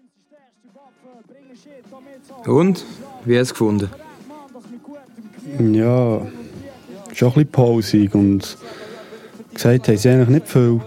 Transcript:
Und? Wie hast du es gefunden? Ja, schon ein bisschen pausig und gesagt haben sie eigentlich nicht viel.